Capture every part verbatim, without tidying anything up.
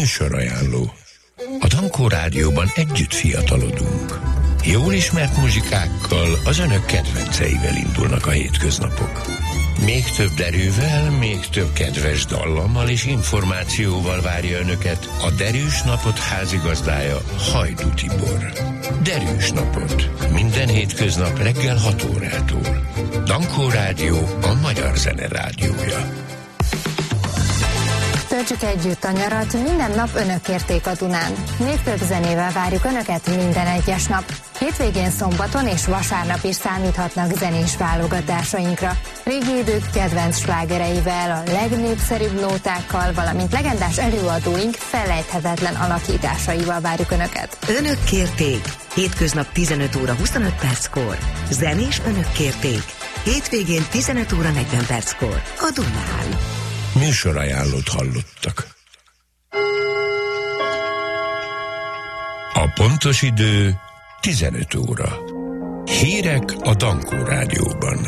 Műsorajánló. A Dankó Rádióban együtt fiatalodunk. Jól ismert muzsikákkal, az önök kedvenceivel indulnak a hétköznapok. Még több derűvel, még több kedves dallammal és információval várja önöket a Derűs Napot házigazdája, Hajdú Tibor. Derűs Napot. Minden hétköznap reggel hat órától. Dankó Rádió, a magyar zene rádiója. Töltsük együtt a nyarat, minden nap önök kérték a Dunán. Még több zenével várjuk önöket minden egyes nap. Hétvégén, szombaton és vasárnap is számíthatnak zenés válogatásainkra. Régi idők kedvenc slágereivel, a legnépszerűbb nótákkal, valamint legendás előadóink felejthetetlen alakításaival várjuk önöket. Önök kérték. Hétköznap tizenöt óra huszonöt perckor. Zenés önök kérték. Hétvégén tizenöt óra negyven perckor. A Dunán. Műsorajánlót hallottak. A pontos idő tizenöt óra. Hírek a Dankó Rádióban.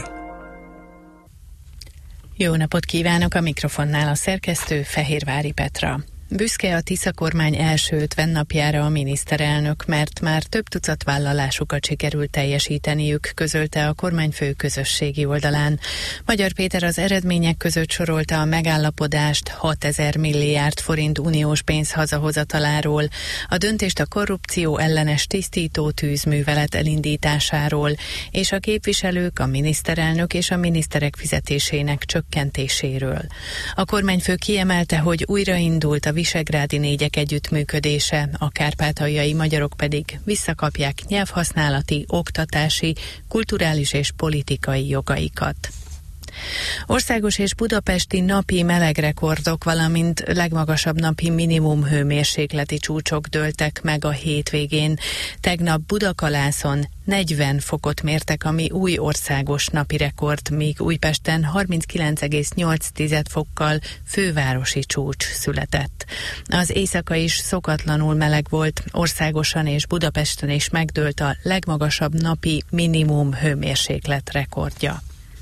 Jó napot kívánok, a mikrofonnál a szerkesztő Fehérvári Petra. Büszke a Tisza kormány első ötven napjára a miniszterelnök, mert már több tucat vállalásukat sikerült teljesíteniük, közölte a kormányfő közösségi oldalán. Magyar Péter az eredmények között sorolta a megállapodást hatezer milliárd forint uniós pénz hazahozataláról, a döntést a korrupció ellenes tisztító tűzművelet elindításáról, és a képviselők, a miniszterelnök és a miniszterek fizetésének csökkentéséről. A kormányfő kiemelte, hogy újraindult a visegrádi négyek együttműködése, a kárpátaljai magyarok pedig visszakapják nyelvhasználati, oktatási, kulturális és politikai jogaikat. Országos és budapesti napi melegrekordok, valamint legmagasabb napi minimum hőmérsékleti csúcsok dőltek meg a hétvégén. Tegnap Budakalászon negyven fokot mértek, ami új országos napi rekord, míg Újpesten harminckilenc egész nyolc fokkal fővárosi csúcs született. Az éjszaka is szokatlanul meleg volt, országosan és Budapesten is megdőlt a legmagasabb napi minimum hőmérséklet rekordja.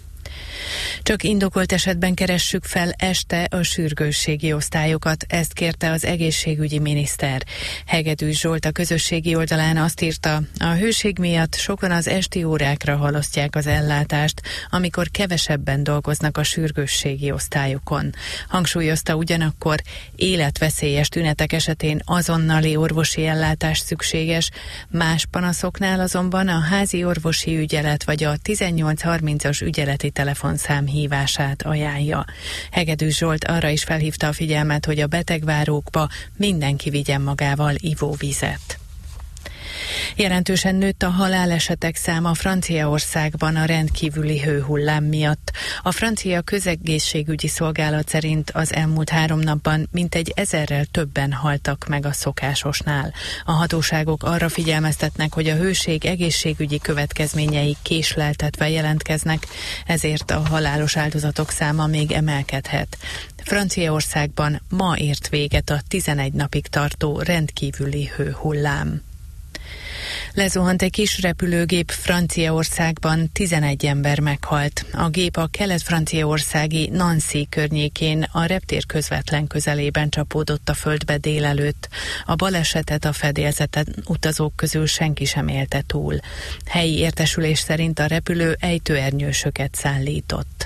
Csak indokolt esetben keressük fel este a sürgősségi osztályokat, ezt kérte az egészségügyi miniszter. Hegedűs Zsolt a közösségi oldalán azt írta, a hőség miatt sokan az esti órákra halasztják az ellátást, amikor kevesebben dolgoznak a sürgősségi osztályokon. Hangsúlyozta ugyanakkor, életveszélyes tünetek esetén azonnali orvosi ellátás szükséges, más panaszoknál azonban a házi orvosi ügyelet vagy a tizennyolc harmincas ügyeleti telefonszám hívását ajánlja. Hegedűs Zsolt arra is felhívta a figyelmet, hogy a betegvárókba mindenki vigyen magával ivóvizet. Jelentősen nőtt a halálesetek száma Franciaországban a rendkívüli hőhullám miatt. A francia közegészségügyi szolgálat szerint az elmúlt három napban mintegy ezerrel többen haltak meg a szokásosnál. A hatóságok arra figyelmeztetnek, hogy a hőség egészségügyi következményei késleltetve jelentkeznek, ezért a halálos áldozatok száma még emelkedhet. Franciaországban ma ért véget a tizenegy napig tartó rendkívüli hőhullám. Lezuhant egy kis repülőgép Franciaországban, tizenegy ember meghalt. A gép a kelet-franciaországi Nancy környékén a reptér közvetlen közelében csapódott a földbe délelőtt. A balesetet a fedélzeten utazók közül senki sem élte túl. Helyi értesülés szerint a repülő ejtőernyősöket szállított.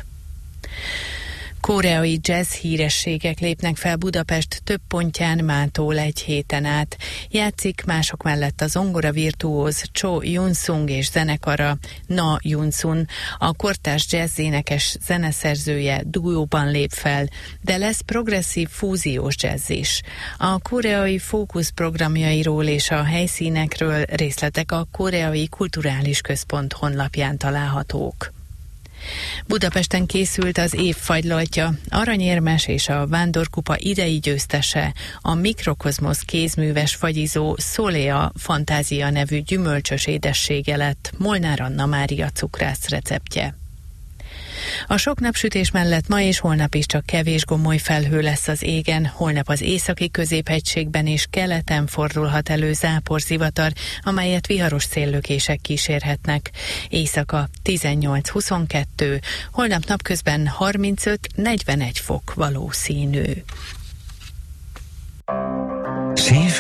Koreai jazz hírességek lépnek fel Budapest több pontján mától egy héten át. Játszik mások mellett a zongora virtuóz Cho Yun-sung és zenekara Na Yun-sun. A kortárs jazz énekes zeneszerzője duóban lép fel, de lesz progresszív fúziós jazz is. A koreai fókusz programjairól és a helyszínekről részletek a Koreai Kulturális Központ honlapján találhatók. Budapesten készült az év fagylaltja, aranyérmes és a Vándorkupa idei győztese, a Mikrokozmosz kézműves fagyizó Szolea Fantázia nevű gyümölcsös édessége lett Molnár Anna Mária cukrász receptje. A sok napsütés mellett ma és holnap is csak kevés gomoly felhő lesz az égen, holnap az északi középhegységben és keleten fordulhat elő záporzivatar, amelyet viharos széllökések kísérhetnek. Éjszaka tizennyolc-huszonkettő, holnap napközben harmincöt-negyvenegy fok valószínű.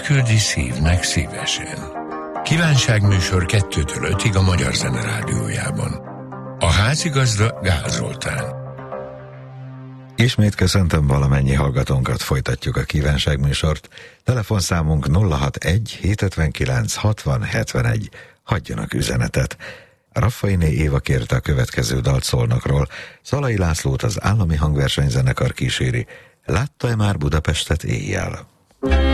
küldi szívnek szívesen. Kívánságműsor kettőtől ötig a Magyar Zene Rádiójában. A házigazda Gál Zoltán. Ismét köszöntöm valamennyi hallgatónkat, folytatjuk a kívánságműsort. Telefonszámunk nulla hatvanegy hétszázötvenkilenc hatvan hetvenegy. Hagyjanak üzenetet. Raffainé Éva kérte a következő dalt Szolnokról. Szalai Lászlót az Állami Hangversenyzenekar kíséri. Látta-e már Budapestet éjjel?